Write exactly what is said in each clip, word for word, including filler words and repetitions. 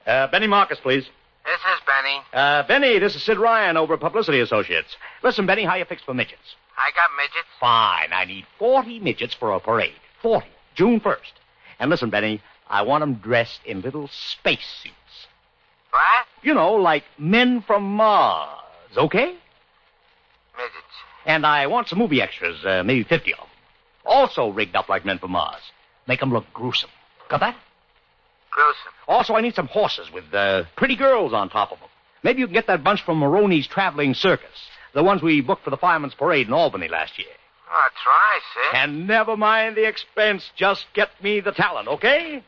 Uh, Benny Marcus, please. This is Benny. Uh, Benny, this is Sid Ryan over at Publicity Associates. Listen, Benny, how you fixed for midgets? I got midgets. Fine. I need forty midgets for a parade. forty. June first. And listen, Benny, I want them dressed in little space suits. What? You know, like men from Mars, okay? Midgets. And I want some movie extras, uh, maybe fifty of them. Also rigged up like men from Mars. Make them look gruesome. Got that? Gruesome. Also, I need some horses with uh, pretty girls on top of them. Maybe you can get that bunch from Maroney's Traveling Circus. The ones we booked for the Fireman's Parade in Albany last year. Oh, try, Sid. And never mind the expense. Just get me the talent, okay?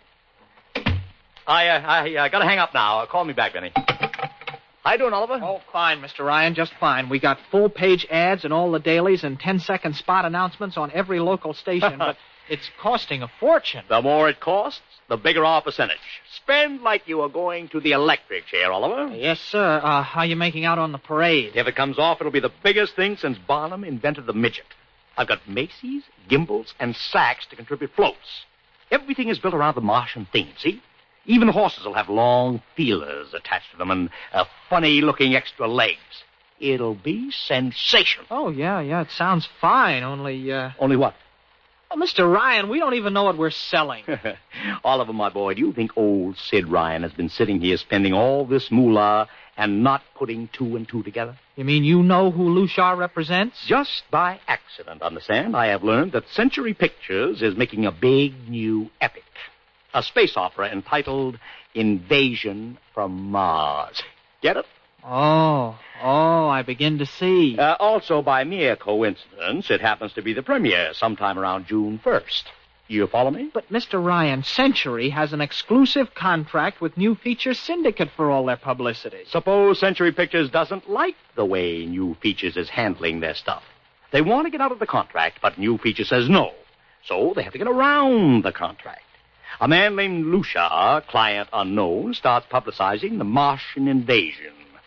I, uh, I uh, gotta hang up now. Uh, call me back, Benny. How you doing, Oliver? Oh, fine, Mister Ryan, just fine. We got full-page ads in all the dailies and ten-second spot announcements on every local station, but it's costing a fortune. The more it costs, the bigger our percentage. Spend like you are going to the electric chair, Oliver. Yes, sir. Uh, how you making out on the parade? If it comes off, it'll be the biggest thing since Barnum invented the midget. I've got Macy's, gimbals, and sacks to contribute floats. Everything is built around the Martian theme, see? Even the horses will have long feelers attached to them and uh, funny-looking extra legs. It'll be sensational. Oh, yeah, yeah, it sounds fine, only, uh... Only what? Oh, Mister Ryan, we don't even know what we're selling. Oliver, my boy, do you think old Sid Ryan has been sitting here spending all this moolah and not putting two and two together? You mean you know who Lushar represents? Just by accident, understand, I have learned that Century Pictures is making a big new epic. A space opera entitled Invasion from Mars. Get it? Oh, oh, I begin to see. Uh, also, by mere coincidence, it happens to be the premiere sometime around June first. You follow me? But, Mister Ryan, Century has an exclusive contract with New Features Syndicate for all their publicity. Suppose Century Pictures doesn't like the way New Features is handling their stuff. They want to get out of the contract, but New Features says no. So they have to get around the contract. A man named Lushar, client unknown, starts publicizing the Martian invasion.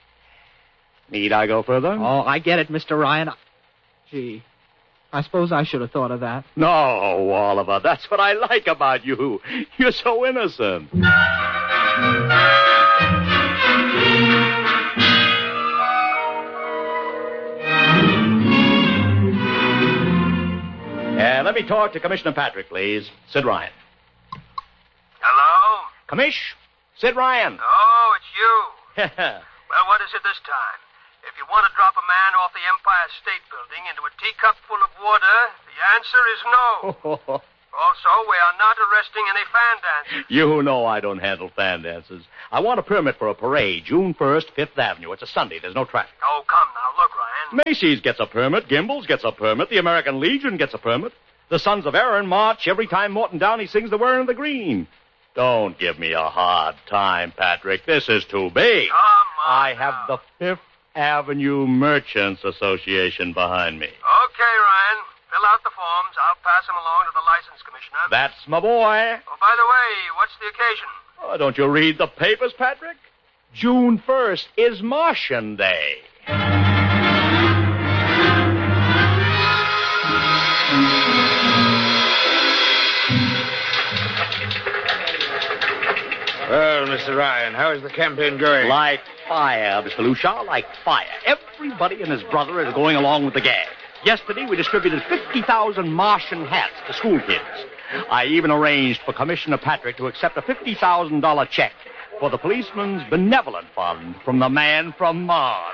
Need I go further? Oh, I get it, Mister Ryan. Gee, I suppose I should have thought of that. No, Oliver, that's what I like about you. You're so innocent. Uh, let me talk to Commissioner Patrick, please. Sid Ryan. Hello? Commish? Sid Ryan. Oh, it's you. Well, what is it this time? If you want to drop a man off the Empire State Building into a teacup full of water, the answer is no. Also, we are not arresting any fan dancers. You know I don't handle fan dances. I want a permit for a parade, June first, Fifth Avenue. It's a Sunday. There's no traffic. Oh, come now. Look, Ryan. Macy's gets a permit. Gimbals gets a permit. The American Legion gets a permit. The Sons of Erin march every time Morton Downey sings the Wearing of the Green. Don't give me a hard time, Patrick. This is too big. Come on I now. have the Fifth Avenue Merchants Association behind me. Okay, Ryan. Fill out the forms. I'll pass them along to the license commissioner. That's my boy. Oh, by the way, what's the occasion? Oh, don't you read the papers, Patrick? June first is Martian Day. Well, Mister Ryan, how is the campaign going? Like fire, Mister Lushar, like fire. Everybody and his brother is going along with the gag. Yesterday, we distributed fifty thousand Martian hats to school kids. I even arranged for Commissioner Patrick to accept a fifty thousand dollars check for the Policeman's Benevolent Fund from the man from Mars.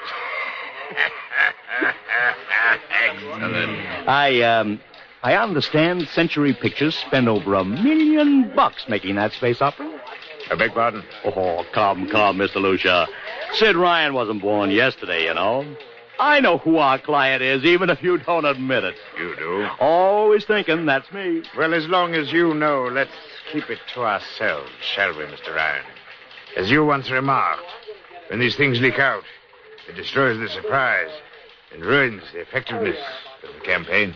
Excellent. I, um, I understand Century Pictures spent over a million bucks making that space opera. I beg pardon? Oh, come, come, Mister Lucia. Sid Ryan wasn't born yesterday, you know. I know who our client is, even if you don't admit it. You do? Always thinking that's me. Well, as long as you know, let's keep it to ourselves, shall we, Mister Ryan? As you once remarked, when these things leak out, it destroys the surprise and ruins the effectiveness of the campaign.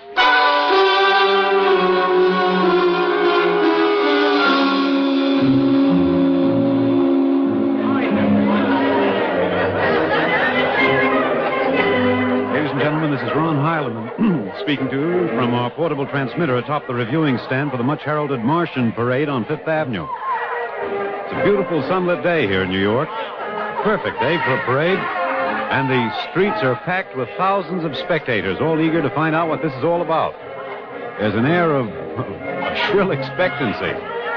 Ladies and gentlemen, this is Ron Heileman speaking to you from our portable transmitter atop the reviewing stand for the much-heralded Martian Parade on Fifth Avenue. It's a beautiful sunlit day here in New York. Perfect day for a parade. And the streets are packed with thousands of spectators, all eager to find out what this is all about. There's an air of, of shrill expectancy.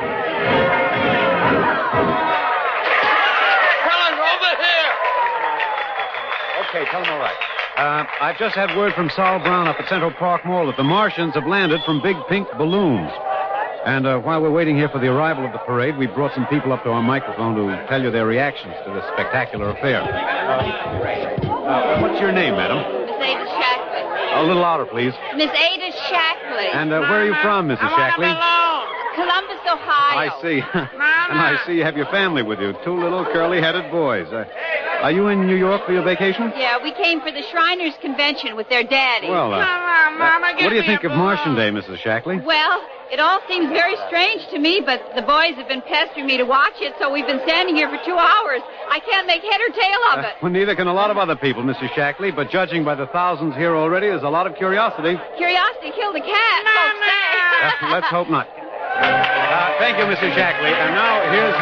Helen, over here! Okay, tell them all right. Uh, I've just had word from Sol Brown up at Central Park Mall that the Martians have landed from big pink balloons. And uh, while we're waiting here for the arrival of the parade, we brought some people up to our microphone to tell you their reactions to this spectacular affair. Uh, uh, what's your name, madam? Miss Ada Shackley. A little louder, please. Miss Ada Shackley. And uh, where are you from, Missus Shackley? Columbus, Ohio. I see. And I see you have your family with you. Two little curly-headed boys. Uh, are you in New York for your vacation? Yeah, we came for the Shriners Convention with their daddy. Well, uh, Come on, Mama, uh, what do you think of Martian Day, Missus Shackley? Well, it all seems very strange to me, but the boys have been pestering me to watch it, so we've been standing here for two hours. I can't make head or tail of it. Uh, well, neither can a lot of other people, Missus Shackley, but judging by the thousands here already, there's a lot of curiosity. Curiosity killed a cat, folks say. Uh, let's hope not. Uh, thank you, Missus Shackley. And now here's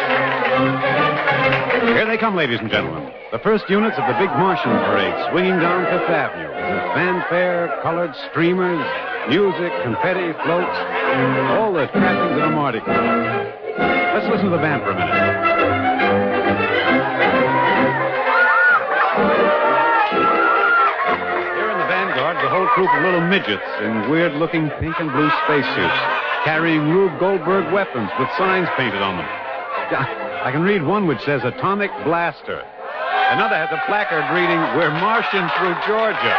the... Here they come, ladies and gentlemen. The first units of the big Martian parade swinging down Fifth Avenue. With fanfare, colored streamers, music, confetti, floats, all the trappings of a Mardi Gras. Let's listen to the band for a minute. Here in the vanguard, the whole troop of little midgets in weird-looking pink and blue spacesuits, carrying Rube Goldberg weapons with signs painted on them. I can read one which says Atomic Blaster. Another has a placard reading, We're marching through Georgia.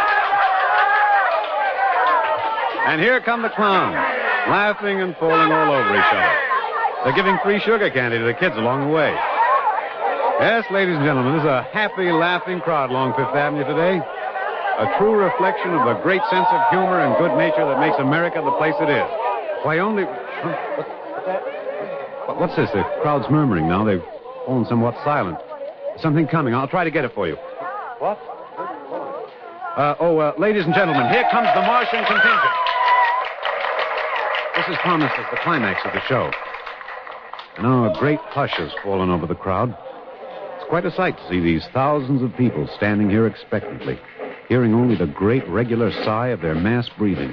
And here come the clowns, laughing and falling all over each other. They're giving free sugar candy to the kids along the way. Yes, ladies and gentlemen, there's a happy, laughing crowd along Fifth Avenue today. A true reflection of the great sense of humor and good nature that makes America the place it is. Why, only... Huh? What, what's that? What, what's this? The crowd's murmuring now. They've fallen somewhat silent. Something coming. I'll try to get it for you. What? Uh, oh, uh, ladies and gentlemen, here comes the Martian contingent. This is promised as the climax of the show. And now a great hush has fallen over the crowd. It's quite a sight to see these thousands of people standing here expectantly, hearing only the great regular sigh of their mass breathing.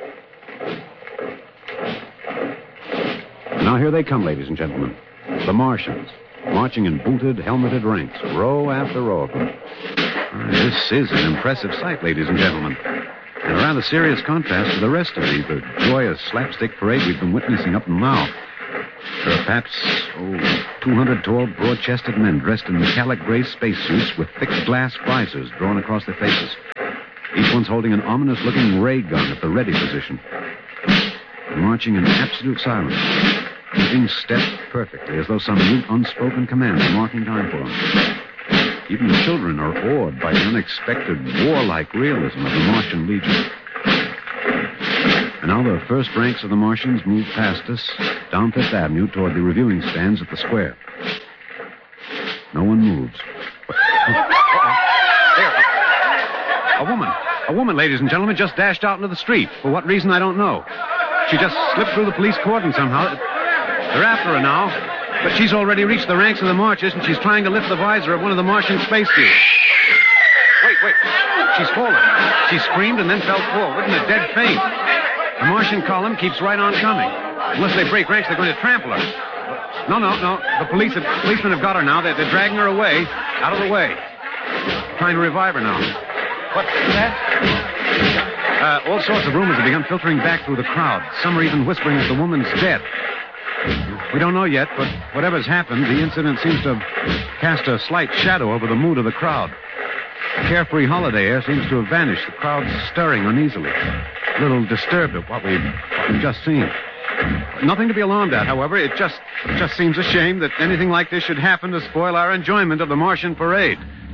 Now here they come, ladies and gentlemen. The Martians, marching in booted, helmeted ranks, row after row of them. Uh, this is an impressive sight, ladies and gentlemen. And a rather serious contrast to the rest of the, the joyous slapstick parade we've been witnessing up until now. There are perhaps, oh, two hundred tall, broad-chested men dressed in metallic gray spacesuits with thick glass visors drawn across their faces. Each one's holding an ominous-looking ray gun at the ready position. They're marching in absolute silence, keeping step perfectly, as though some mute, unspoken command is marking time for them. Even the children are awed by the unexpected, warlike realism of the Martian Legion. And now the first ranks of the Martians move past us, down Fifth Avenue toward the reviewing stands at the square. No one moves. There. A woman. A woman, ladies and gentlemen, just dashed out into the street. For what reason, I don't know. She just slipped through the police cordon somehow. They're after her now. But she's already reached the ranks of the marchers, and she's trying to lift the visor of one of the Martian spacesuits. Wait, wait. She's fallen. She screamed and then fell forward in a dead faint. The Martian column keeps right on coming. Unless they break ranks, they're going to trample her. No, no, no. The police have, policemen have got her now. They're, they're dragging her away, out of the way. Trying to revive her now. What's that? Uh, all sorts of rumors have begun filtering back through the crowd. Some are even whispering that the woman's dead. We don't know yet, but whatever's happened, the incident seems to have cast a slight shadow over the mood of the crowd. The carefree holiday air seems to have vanished. The crowd's stirring uneasily, a little disturbed at what we've, what we've just seen. Nothing to be alarmed at, however. It just, it just seems a shame that anything like this should happen to spoil our enjoyment of the Martian parade.